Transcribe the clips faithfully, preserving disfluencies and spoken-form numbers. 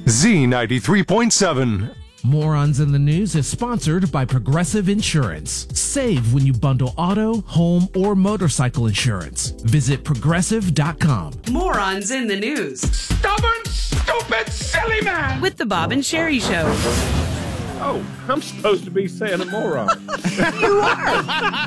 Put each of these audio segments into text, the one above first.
Z ninety-three point seven. Morons in the News is sponsored by Progressive Insurance. Save when you bundle auto, home, or motorcycle insurance. Visit progressive dot com. Morons in the News. Stubborn, stupid, silly man. With the Bob and Sherry Show. Oh, I'm supposed to be saying a moron. You are.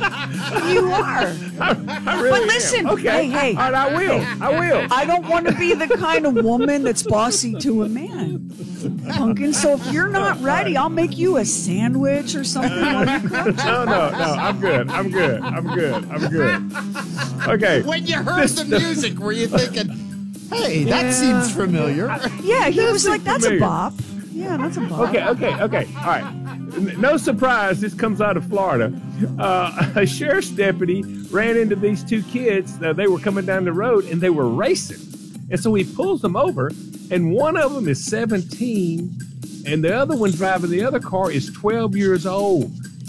You are. I, I really But listen, am. Okay. hey, hey. All right, I will. Hey. I will. I don't want to be the kind of woman that's bossy to a man. Pumpkin, so if you're not ready, I'll make you a sandwich or something while you cook. No, no, no. I'm good. I'm good. I'm good. I'm good. Okay. When you heard the music, were you thinking, hey, that Yeah. seems familiar? Yeah, he was like, that's familiar. a bop. Yeah, that's a bop. Okay, okay, okay. All right. N- No surprise, this comes out of Florida. Uh, a sheriff's deputy ran into these two kids. Uh, they were coming down the road and they were racing. And so he pulls them over, and one of them is seventeen, and the other one driving the other car is twelve years old.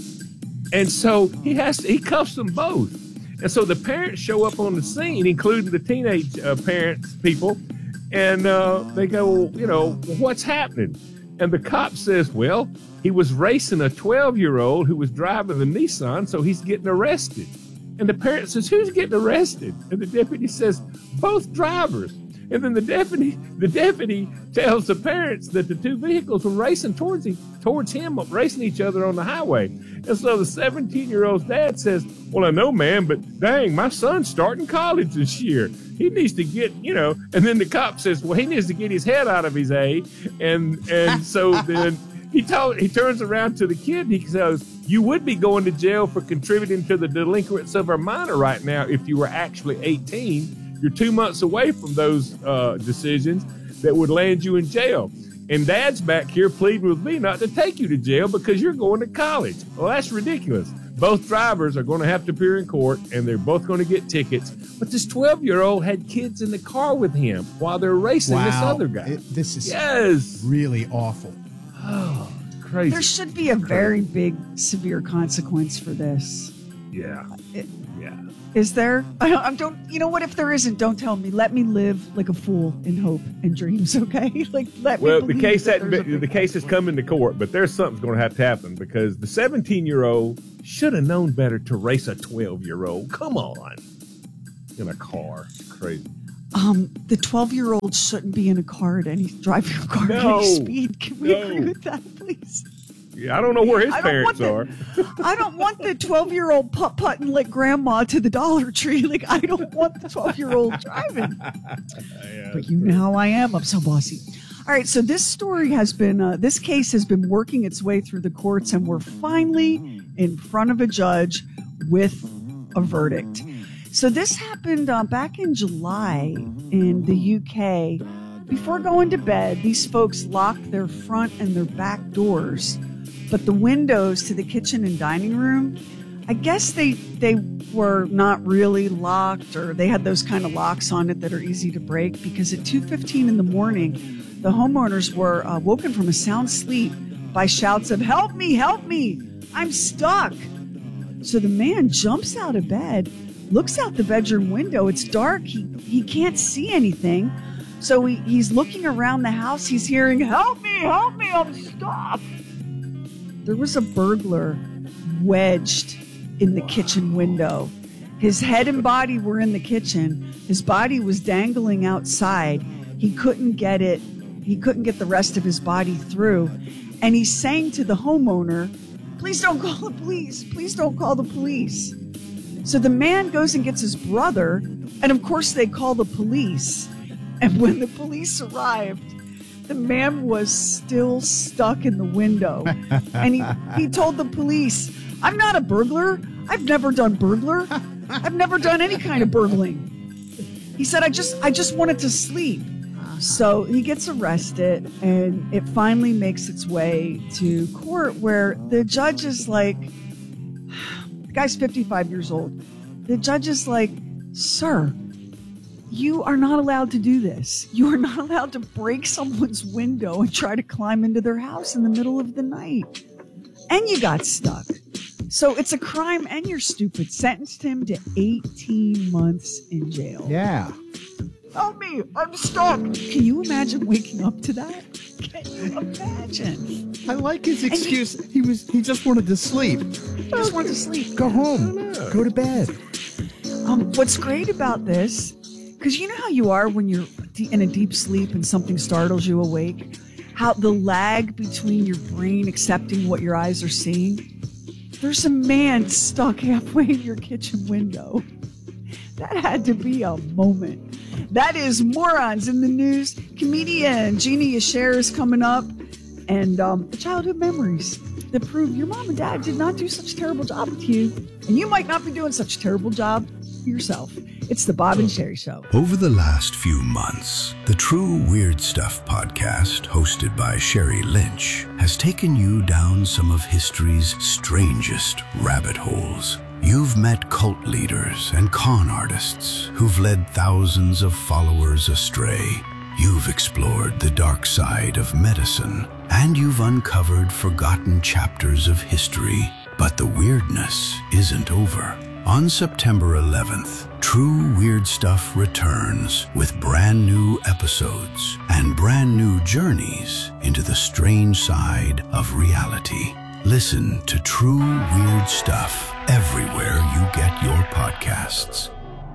And so he has to, he cuffs them both. And so the parents show up on the scene, including the teenage uh, parents, people, and uh, they go, well, you know, what's happening? And the cop says, well, he was racing a twelve-year-old who was driving the Nissan, so he's getting arrested. And the parent says, who's getting arrested? And the deputy says, both drivers. And then the deputy, the deputy tells the parents that the two vehicles were racing towards him, towards him, racing each other on the highway. And so the seventeen-year-old's dad says, well, I know, man, but dang, my son's starting college this year. He needs to get, you know, and then the cop says, well, he needs to get his head out of his A. And and so then he told, he turns around to the kid and he says, you would be going to jail for contributing to the delinquents of our minor right now if you were actually eighteen. You're two months away from those uh, decisions that would land you in jail. And Dad's back here pleading with me not to take you to jail because you're going to college. Well, that's ridiculous. Both drivers are going to have to appear in court, and they're both going to get tickets. But this twelve-year-old had kids in the car with him while they're racing Wow. this other guy. It, this is yes. really awful. Oh, crazy. There should be a very big, severe consequence for this. Yeah. It- Yeah. Is there? I don't, I don't. You know what? If there isn't, don't tell me. Let me live like a fool in hope and dreams. Okay? Like let Well, me. the believe case that that there's a the case has come into court, but there's something's going to have to happen because the seventeen-year-old should have known better to race a twelve-year-old. Come on, in a car, it's crazy. Um, the twelve-year-old shouldn't be in a car at any driving a car at No. any speed. Can we No. agree with that, please? Yeah, I don't know where his I don't parents want are. I don't want the twelve-year-old putt putting like grandma to the Dollar Tree. Like I don't want the twelve-year-old driving. Yeah, But you know how I am. I'm so bossy. All right, so this story has been, uh, this case has been working its way through the courts, and we're finally in front of a judge with a verdict. So this happened uh, back in July in the U K. Before going to bed, these folks locked their front and their back doors, but the windows to the kitchen and dining room, I guess they they were not really locked, or they had those kind of locks on it that are easy to break, because at two fifteen in the morning, the homeowners were uh, woken from a sound sleep by shouts of, "Help me, help me, I'm stuck." So the man jumps out of bed, looks out the bedroom window. It's dark. He, he can't see anything. So he, he's looking around the house. He's hearing, "Help me, help me, I'm stuck." There was a burglar wedged in the kitchen window. His head and body were in the kitchen. His body was dangling outside. He couldn't get it. He couldn't get the rest of his body through. And he's saying to the homeowner, "Please don't call the police. Please don't call the police." So the man goes and gets his brother. And of course they call the police. And when the police arrived, the man was still stuck in the window. And he, he told the police, "I'm not a burglar. I've never done burglar. I've never done any kind of burgling." He said, I just I just wanted to sleep. So he gets arrested, and it finally makes its way to court, where the judge is like, the guy's fifty-five years old. The judge is like, "Sir, you are not allowed to do this. You are not allowed to break someone's window and try to climb into their house in the middle of the night. And you got stuck. So it's a crime and you're stupid." Sentenced him to eighteen months in jail. Yeah. Help me, I'm stuck. Can you imagine waking up to that? Can you imagine? I like his excuse. He was he just wanted to sleep. He just wanted to sleep. Go home. Go to bed. Um, what's great about this, because you know how you are when you're in a deep sleep and something startles you awake, how the lag between your brain accepting what your eyes are seeing. There's a man stuck halfway in your kitchen window. That had to be a moment. That is Morons in the News. Comedian Jeannie Asher is coming up, and um, the childhood memories that prove your mom and dad did not do such a terrible job with you, and you might not be doing such a terrible job yourself. It's the Bob and Sherry Show. Over the last few months, the True Weird Stuff podcast, hosted by Sherry Lynch, has taken you down some of history's strangest rabbit holes. You've met cult leaders and con artists who've led thousands of followers astray. You've explored the dark side of medicine, and you've uncovered forgotten chapters of history. But the weirdness isn't over. On September eleventh, True Weird Stuff returns with brand new episodes and brand new journeys into the strange side of reality. Listen to True Weird Stuff everywhere you get your podcasts.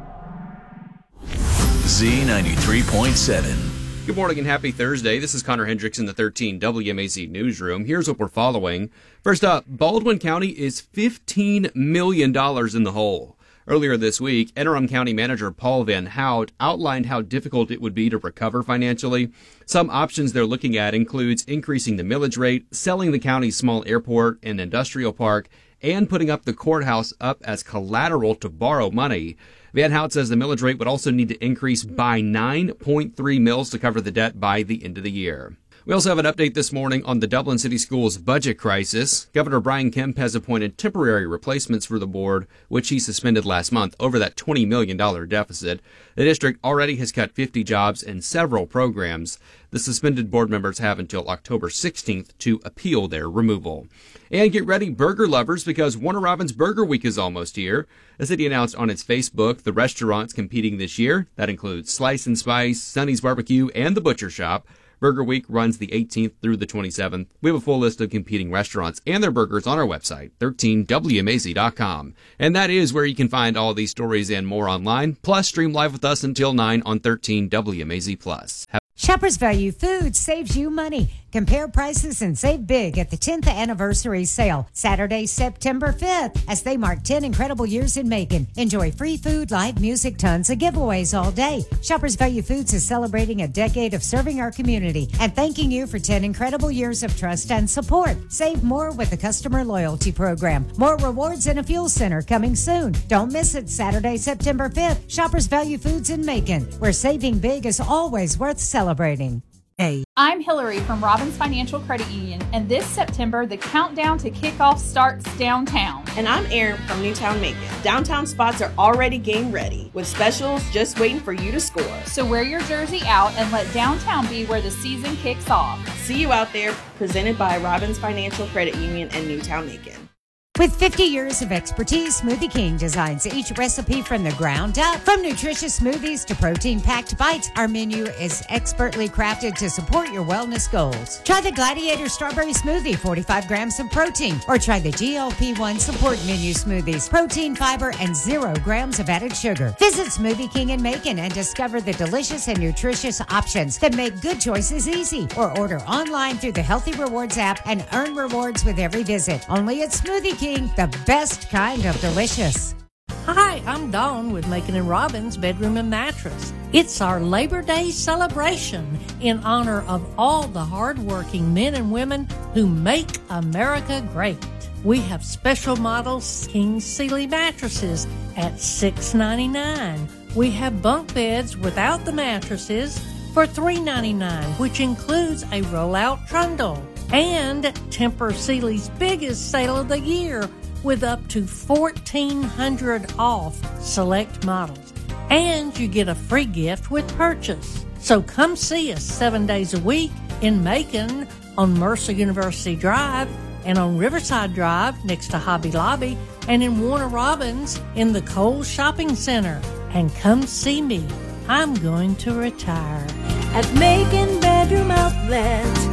Z ninety-three point seven. Good morning and happy Thursday. This is Connor Hendricks in the thirteen W M A Z Newsroom. Here's what we're following. First up, Baldwin County is fifteen million dollars in the hole. Earlier this week, Interim County Manager Paul Van Hout outlined how difficult it would be to recover financially. Some options they're looking at includes increasing the millage rate, selling the county's small airport and industrial park, and putting up the courthouse up as collateral to borrow money. Van Hout says the millage rate would also need to increase by nine point three mils to cover the debt by the end of the year. We also have an update this morning on the Dublin City Schools budget crisis. Governor Brian Kemp has appointed temporary replacements for the board, which he suspended last month over that twenty million dollars deficit. The district already has cut fifty jobs and several programs. The suspended board members have until October sixteenth to appeal their removal. And get ready, burger lovers, because Warner Robins Burger Week is almost here. The city announced on its Facebook the restaurants competing this year. That includes Slice and Spice, Sonny's Barbecue, and The Butcher Shop. Burger Week runs the eighteenth through the twenty-seventh. We have a full list of competing restaurants and their burgers on our website, thirteen W M A Z dot com. And that is where you can find all these stories and more online. Plus, stream live with us until nine on thirteen W M A Z Plus. Have- Shoppers Value Foods saves you money. Compare prices and save big at the tenth anniversary sale, Saturday, September fifth, as they mark ten incredible years in Macon. Enjoy free food, live music, tons of giveaways all day. Shoppers Value Foods is celebrating a decade of serving our community and thanking you for ten incredible years of trust and support. Save more with the customer loyalty program. More rewards and a fuel center coming soon. Don't miss it, Saturday, September fifth. Shoppers Value Foods in Macon, where saving big is always worth celebrating. Hey. I'm Hillary from Robbins Financial Credit Union, and this September, the countdown to kickoff starts downtown. And I'm Erin from Newtown Macon. Downtown spots are already game ready, with specials just waiting for you to score. So wear your jersey out and let downtown be where the season kicks off. See you out there, presented by Robbins Financial Credit Union and Newtown Macon. With fifty years of expertise, Smoothie King designs each recipe from the ground up. From nutritious smoothies to protein-packed bites, our menu is expertly crafted to support your wellness goals. Try the Gladiator Strawberry Smoothie, forty-five grams of protein, or try the G L P one Support Menu Smoothies, protein, fiber, and zero grams of added sugar. Visit Smoothie King in Macon and discover the delicious and nutritious options that make good choices easy. Or order online through the Healthy Rewards app and earn rewards with every visit. Only at Smoothie King, the best kind of delicious. Hi, I'm Dawn with Macon and Robbins Bedroom and Mattress. It's our Labor Day celebration in honor of all the hardworking men and women who make America great. We have special models King Sealy mattresses at six ninety-nine. We have bunk beds without the mattresses for three ninety-nine, which includes a roll-out trundle. And Tempur Sealy's biggest sale of the year with up to fourteen hundred dollars off select models. And you get a free gift with purchase. So come see us seven days a week in Macon on Mercer University Drive and on Riverside Drive next to Hobby Lobby and in Warner Robins in the Kohl's Shopping Center. And come see me. I'm going to retire. At Macon Bedroom Outlet.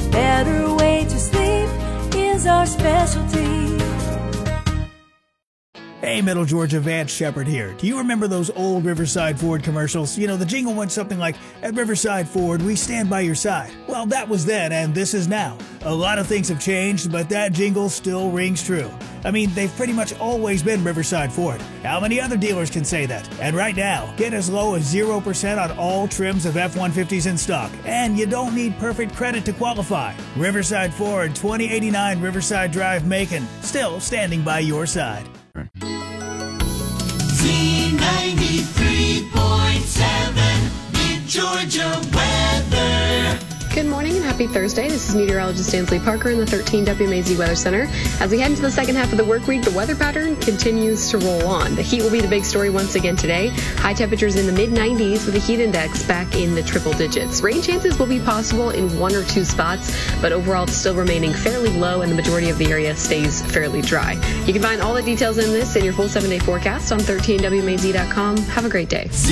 better way to sleep is our specialty. Hey, Middle Georgia, Vance Shepard here. Do you remember those old Riverside Ford commercials? You know, the jingle went something like, "At Riverside Ford, we stand by your side." Well, that was then, and this is now. A lot of things have changed, but that jingle still rings true. I mean, they've pretty much always been Riverside Ford. How many other dealers can say that? And right now, get as low as zero percent on all trims of F one fifties in stock. And you don't need perfect credit to qualify. Riverside Ford, twenty eighty-nine Riverside Drive, Macon. Still standing by your side. Z ninety-three point seven, Mid Georgia weather. Good morning and happy Thursday. This is meteorologist Ansley Parker in the thirteen W M A Z Weather Center. As we head into the second half of the work week, the weather pattern continues to roll on. The heat will be the big story once again today. High temperatures in the mid nineties with a heat index back in the triple digits. Rain chances will be possible in one or two spots, but overall it's still remaining fairly low and the majority of the area stays fairly dry. You can find all the details in this in your full seven-day forecast on thirteen W M A Z dot com. Have a great day.